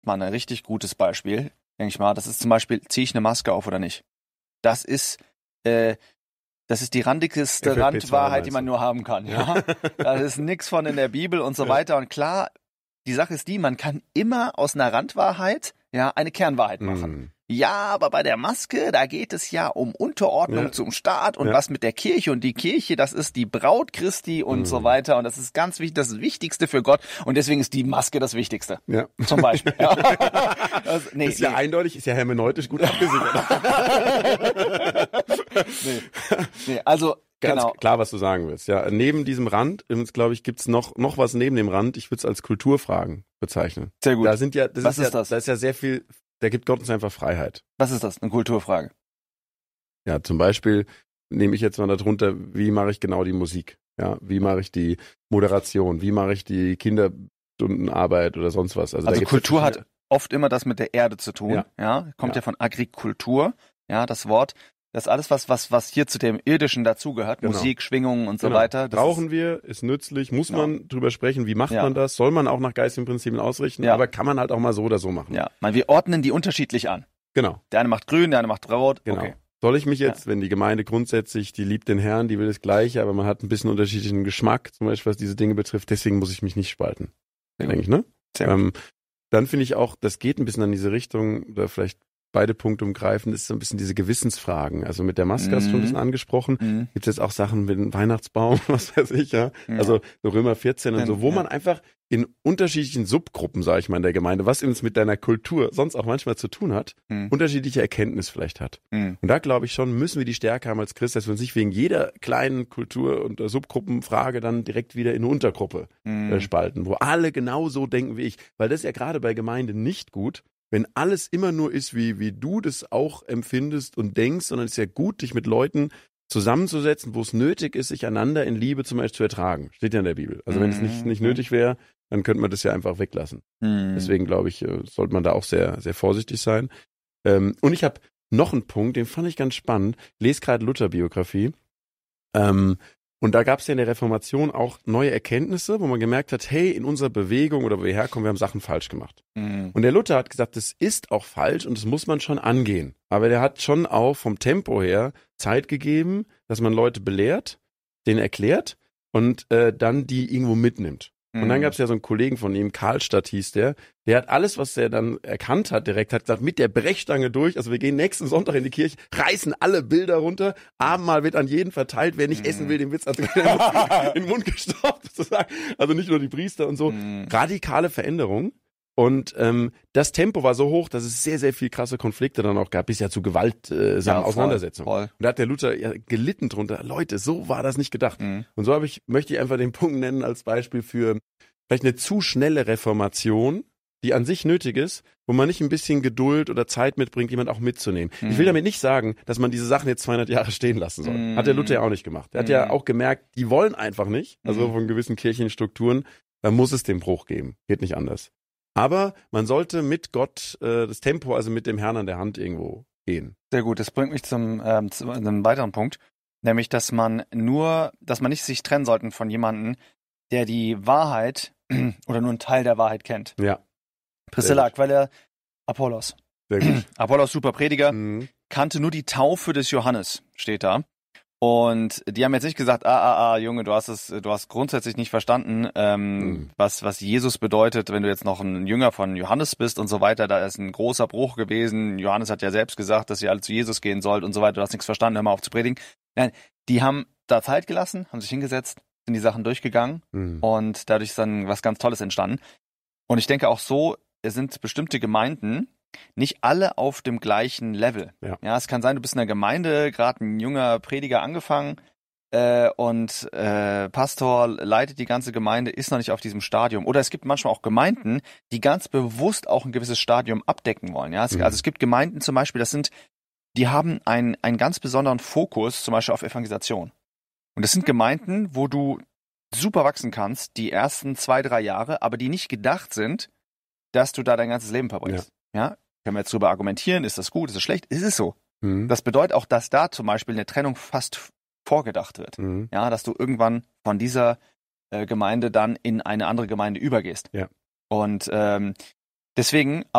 mal ein richtig gutes Beispiel, denke ich mal. Das ist zum Beispiel, ziehe ich eine Maske auf oder nicht? Das ist die randigste FFP2 Randwahrheit, die meinst man du? nur haben kann. Ja? Da ist nichts von in der Bibel und so weiter. Und klar, die Sache ist die, man kann immer aus einer Randwahrheit eine Kernwahrheit machen. Ja, aber bei der Maske, da geht es ja um Unterordnung zum Staat und was mit der Kirche. Und die Kirche, das ist die Braut Christi und so weiter. Und das ist ganz wichtig, das Wichtigste für Gott. Und deswegen ist die Maske das Wichtigste. Ja. Zum Beispiel. Ist ja eindeutig, ist ja hermeneutisch gut abgesichert. Also Ganz genau. klar, was du sagen willst. Ja, neben diesem Rand, glaube ich, gibt's noch was neben dem Rand. Ich würde es als Kulturfragen bezeichnen. Sehr gut. Da sind ja, Was ist das? Da ist ja sehr viel, da gibt Gott uns einfach Freiheit. Was ist das? Eine Kulturfrage. Ja, zum Beispiel nehme ich jetzt mal darunter, wie mache ich genau die Musik? Ja, wie mache ich die Moderation? Wie mache ich die Kinderstundenarbeit oder sonst was? Also da gibt's Kultur ja hat oft immer das mit der Erde zu tun. Kommt ja von Agrikultur. Ja, das Wort. Das ist alles, was hier zu dem Irdischen dazugehört. Genau. Musik, Schwingungen und so weiter. Das Brauchen wir, ist nützlich, muss man drüber sprechen, wie macht man das? Soll man auch nach geistigen Prinzipien ausrichten, aber kann man halt auch mal so oder so machen. Ja, wir ordnen die unterschiedlich an. Genau. Der eine macht grün, der andere macht rot. Genau. Okay. Soll ich mich jetzt, wenn die Gemeinde grundsätzlich, die liebt den Herrn, die will das Gleiche, aber man hat ein bisschen unterschiedlichen Geschmack, zum Beispiel was diese Dinge betrifft, deswegen muss ich mich nicht spalten. Denke ich, ne? Sehr gut. Dann finde ich auch, das geht ein bisschen in diese Richtung, oder vielleicht beide Punkte umgreifen, ist so ein bisschen diese Gewissensfragen. Also mit der Maske hast du schon ein bisschen angesprochen. Gibt es jetzt auch Sachen mit dem Weihnachtsbaum, was weiß ich, ja. Also so Römer 14 und so, wo man einfach in unterschiedlichen Subgruppen, sage ich mal, in der Gemeinde, was uns mit deiner Kultur sonst auch manchmal zu tun hat, unterschiedliche Erkenntnis vielleicht hat. Und da glaube ich schon, müssen wir die Stärke haben als Christ, dass wir uns nicht wegen jeder kleinen Kultur- und Subgruppenfrage dann direkt wieder in eine Untergruppe spalten, wo alle genauso denken wie ich. Weil das ist ja gerade bei Gemeinde nicht gut, wenn alles immer nur ist, wie du das auch empfindest und denkst, sondern es ist ja gut, dich mit Leuten zusammenzusetzen, wo es nötig ist, sich einander in Liebe zum Beispiel zu ertragen. Steht ja in der Bibel. Also wenn es nicht nötig wäre, dann könnte man das ja einfach weglassen. Deswegen glaube ich, sollte man da auch sehr, sehr vorsichtig sein. Und ich habe noch einen Punkt, den fand ich ganz spannend. Ich lese gerade Luther-Biografie. Und da gab es ja in der Reformation auch neue Erkenntnisse, wo man gemerkt hat, hey, in unserer Bewegung oder wo wir herkommen, wir haben Sachen falsch gemacht. Und der Luther hat gesagt, das ist auch falsch und das muss man schon angehen. Aber der hat schon auch vom Tempo her Zeit gegeben, dass man Leute belehrt, denen erklärt und dann die irgendwo mitnimmt. Und dann gab es ja so einen Kollegen von ihm, Karlstadt hieß der hat alles, was er dann erkannt hat, direkt hat gesagt, mit der Brechstange durch, also wir gehen nächsten Sonntag in die Kirche, reißen alle Bilder runter, Abendmahl wird an jeden verteilt, wer nicht essen will, dem wird's also in den Mund gestopft, sozusagen. Also nicht nur die Priester und so. Radikale Veränderung. Und das Tempo war so hoch, dass es sehr, sehr viel krasse Konflikte dann auch gab, bis ja zu gewaltsamen Auseinandersetzungen. Voll. Und da hat der Luther ja gelitten drunter. Leute, so war das nicht gedacht. Und so möchte ich einfach den Punkt nennen als Beispiel für vielleicht eine zu schnelle Reformation, die an sich nötig ist, wo man nicht ein bisschen Geduld oder Zeit mitbringt, jemand auch mitzunehmen. Ich will damit nicht sagen, dass man diese Sachen jetzt 200 Jahre stehen lassen soll. Hat der Luther ja auch nicht gemacht. Er hat ja auch gemerkt, die wollen einfach nicht, also von gewissen kirchlichen Strukturen, da muss es den Bruch geben. Geht nicht anders. Aber man sollte mit Gott das Tempo, also mit dem Herrn an der Hand irgendwo gehen. Sehr gut, das bringt mich zu einem weiteren Punkt, nämlich, dass man nicht sich trennen sollte von jemandem, der die Wahrheit oder nur einen Teil der Wahrheit kennt. Ja. Priscilla, Quelle Apollos. Sehr gut. Apollos, super Prediger, kannte nur die Taufe des Johannes, steht da. Und die haben jetzt nicht gesagt, Junge, du hast grundsätzlich nicht verstanden, was Jesus bedeutet, wenn du jetzt noch ein Jünger von Johannes bist und so weiter. Da ist ein großer Bruch gewesen. Johannes hat ja selbst gesagt, dass ihr alle zu Jesus gehen sollt und so weiter. Du hast nichts verstanden, hör mal auf zu predigen. Nein, die haben da Zeit gelassen, haben sich hingesetzt, sind die Sachen durchgegangen und dadurch ist dann was ganz Tolles entstanden. Und ich denke auch so, es sind bestimmte Gemeinden, nicht alle auf dem gleichen Level. Ja, es kann sein, du bist in der Gemeinde, gerade ein junger Prediger angefangen und Pastor leitet die ganze Gemeinde, ist noch nicht auf diesem Stadium. Oder es gibt manchmal auch Gemeinden, die ganz bewusst auch ein gewisses Stadium abdecken wollen. Ja, also es gibt Gemeinden zum Beispiel, die haben einen ganz besonderen Fokus, zum Beispiel auf Evangelisation. Und das sind Gemeinden, wo du super wachsen kannst, die ersten 2-3 Jahre, aber die nicht gedacht sind, dass du da dein ganzes Leben verbringst. Ja, können wir jetzt drüber argumentieren, ist das gut, ist das schlecht? Ist es so. Das bedeutet auch, dass da zum Beispiel eine Trennung fast vorgedacht wird. Ja, dass du irgendwann von dieser Gemeinde dann in eine andere Gemeinde übergehst. Ja. Und Deswegen